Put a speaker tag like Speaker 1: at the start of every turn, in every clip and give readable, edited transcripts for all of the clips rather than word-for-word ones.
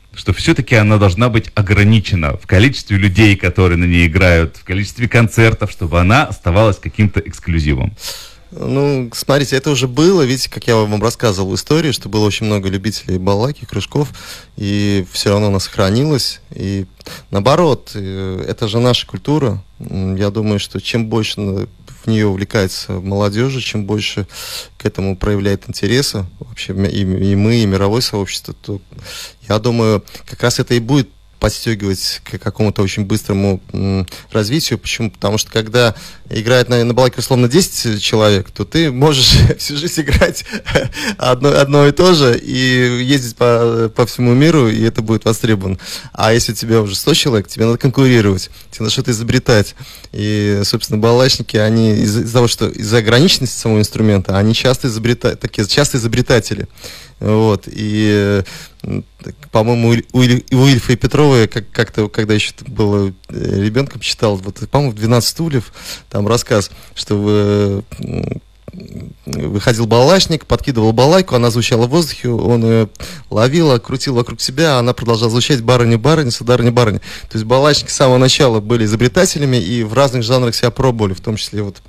Speaker 1: что все-таки она должна быть ограничена в количестве людей, которые на ней играют, в количестве концертов, чтобы она оставалась каким-то эксклюзивом?
Speaker 2: Ну, смотрите, это уже было, видите, как я вам рассказывал историю, что было очень много любителей балалайки, кружков, и все равно она сохранилась. И наоборот, это же наша культура. Я думаю, что чем больше в нее увлекается молодежи, чем больше к этому проявляет интереса вообще и мы, и мировое сообщество, то я думаю, как раз это и будет подстегивать к какому-то очень быстрому развитию. Почему? Потому что когда играет на балалайке условно 10 человек, то ты можешь всю жизнь играть одно и то же и ездить по всему миру, и это будет востребовано. А если у тебя уже 100 человек, тебе надо конкурировать, тебе надо что-то изобретать. И, собственно, балалайчники, они из-за того, что из-за ограниченности самого инструмента, они часто изобретатели. Вот, и, по-моему, у Ильфа и Петрова, как-то, когда еще было ребенком, читал, вот, по-моему, в «12 стульев», там рассказ, что выходил балалайчник, подкидывал балалайку, она звучала в воздухе, он ее ловил, крутил вокруг себя, а она продолжала звучать «барыня, барыня, сударыня, барыня». То есть балалайчники с самого начала были изобретателями и в разных жанрах себя пробовали, в том числе вот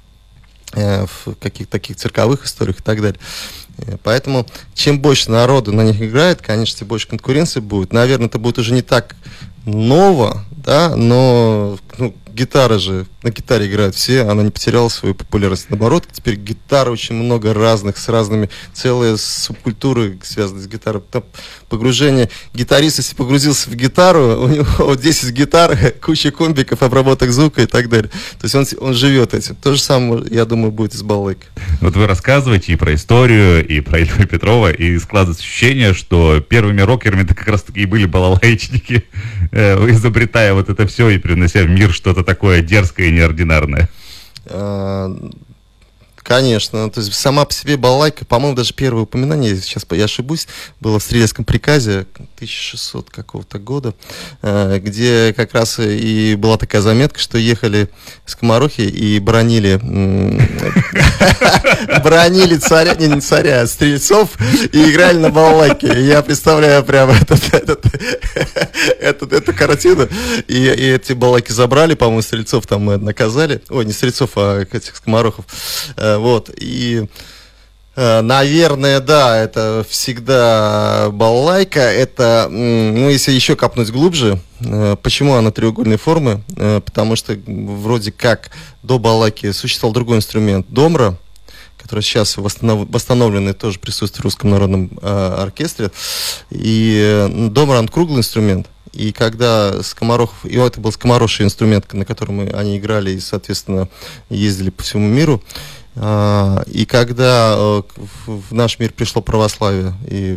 Speaker 2: в каких-то таких цирковых историях и так далее. Поэтому чем больше народу на них играет, конечно, тем больше конкуренции будет. Наверное, это будет уже не так ново, да, но гитара же, на гитаре играют все, она не потеряла свою популярность. Наоборот, теперь гитары очень много разных, с разными, целые субкультуры связаны с гитарой. Там погружение, гитарист, если погрузился в гитару, у него вот 10 гитар, куча комбиков, обработок звука и так далее. То есть он живет этим. То же самое, я думаю, будет и с балалайкой.
Speaker 1: Вот вы рассказываете и про историю, и про Ильфа Петрова, и складывается ощущение, что первыми рокерами-то как раз-таки и были балалайчники, изобретая вот это все и принося в мир что-то такое дерзкое и неординарное.
Speaker 2: Конечно, то есть сама по себе балалайка, по-моему, даже первое упоминание, сейчас я ошибусь, было в Стрелецком приказе 1600 какого-то года, где как раз и была такая заметка, что ехали скоморохи и бронили царя, не царя, а стрельцов, и играли на балалайке. Я представляю прямо эту картину, и эти балалайки забрали, по-моему, стрельцов там наказали, ой, не стрельцов, а этих скоморохов. Вот, и, наверное, да, это всегда балалайка, это, если еще копнуть глубже, почему она треугольной формы, потому что вроде как до балалайки существовал другой инструмент, домра, который сейчас восстановленный, тоже присутствует в Русском народном оркестре, и домра, он круглый инструмент. И когда скоморохов, и это был скомороший инструмент, на котором они играли и, соответственно, ездили по всему миру, и когда в наш мир пришло православие и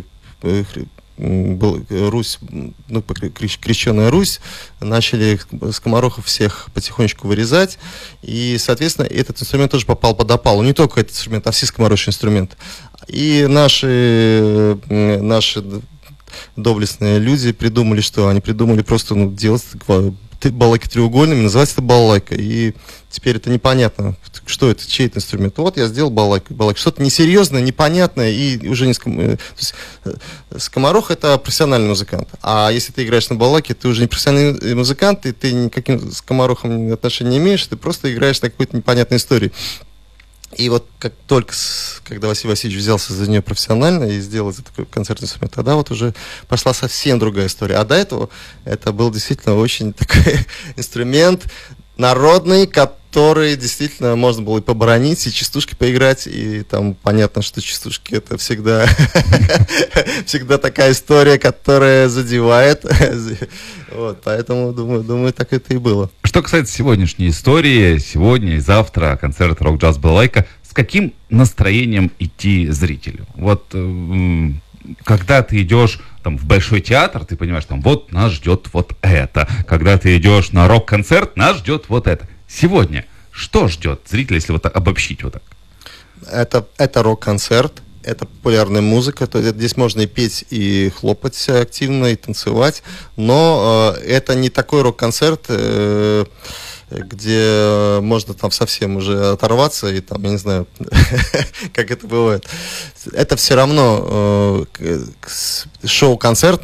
Speaker 2: Русь, крещенная Русь, начали скоморохов всех потихонечку вырезать, и, соответственно, этот инструмент тоже попал под опалу. Не только этот инструмент, а все скоморочные инструменты. И наши доблестные люди придумали, что они придумали просто делать балалайки треугольными, называть это балалайка. И теперь это непонятно, что это, чей это инструмент. Вот я сделал балалайку. Что-то несерьезное, непонятное и уже не... То есть, скоморох — это профессиональный музыкант. А если ты играешь на балалайке, ты уже не профессиональный музыкант, и ты никаким скоморохом отношения не имеешь, ты просто играешь на какой-то непонятной истории. И вот как только, когда Василий Васильевич взялся за нее профессионально и сделал это такой концертный инструмент, тогда вот уже пошла совсем другая история. А до этого это был действительно очень такой инструмент народный, который действительно можно было и поборонить, и частушки поиграть, и там понятно, что частушки — это всегда всегда такая история, которая задевает. Вот, поэтому, думаю, так это и было.
Speaker 1: Что касается сегодняшней истории, сегодня и завтра концерт «Рок-джаз балалайка», с каким настроением идти зрителю? Вот когда ты идешь там в Большой театр, ты понимаешь, там вот нас ждет вот это. Когда ты идешь на рок-концерт, нас ждет вот это. Сегодня что ждет зрителя, если вот так обобщить вот так?
Speaker 2: Это рок-концерт, это популярная музыка, то есть здесь можно и петь, и хлопать активно, и танцевать, но это не такой рок-концерт, где можно там совсем уже оторваться и там, я не знаю, как это бывает. Это все равно шоу-концерт,